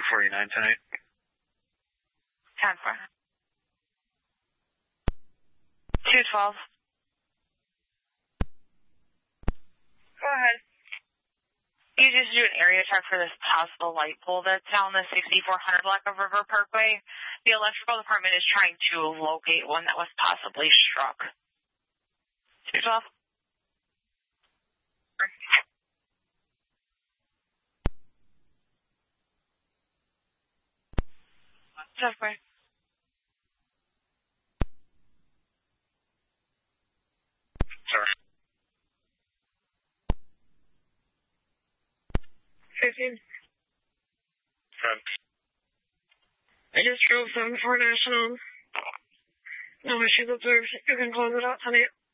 249 tonight. 10-4. 212. Go ahead. You just do an area check for this possible light pole that's down the 6400 block of River Parkway. The electrical department is trying to locate one that was possibly struck. 212. Software. Sorry. 15. 10. I just drove 74 National. No issues observed. You can close it out tonight.